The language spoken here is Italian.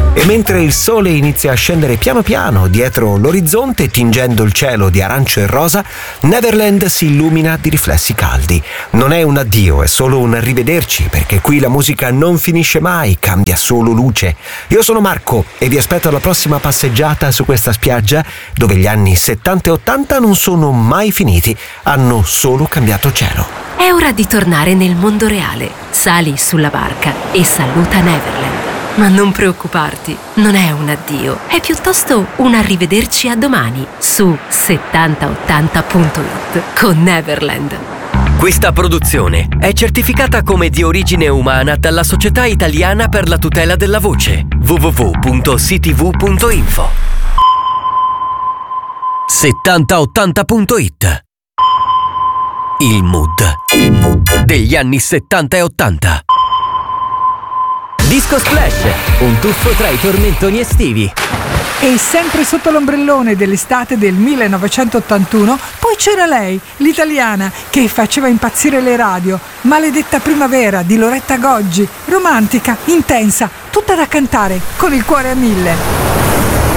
E mentre il sole inizia a scendere piano piano dietro l'orizzonte, tingendo il cielo di arancio e rosa, Neverland si illumina di riflessi caldi. Non è un addio, è solo un arrivederci, perché qui la musica non finisce mai, cambia solo luce. Io sono Marco e vi aspetto alla prossima passeggiata su questa spiaggia dove gli anni 70 e 80 non sono mai finiti, hanno solo cambiato cielo. È ora di tornare nel mondo reale. Sali sulla barca e saluta Neverland. Ma non preoccuparti, non è un addio, è piuttosto un arrivederci a domani su 7080.it con Neverland. Questa produzione è certificata come di origine umana dalla Società Italiana per la Tutela della Voce, www.ctv.info. 7080.it. Il mood degli anni 70 e 80. Disco Splash, un tuffo tra i tormentoni estivi. E sempre sotto l'ombrellone dell'estate del 1981, poi c'era lei, l'italiana, che faceva impazzire le radio. Maledetta primavera di Loretta Goggi, romantica, intensa, tutta da cantare, con il cuore a 1000.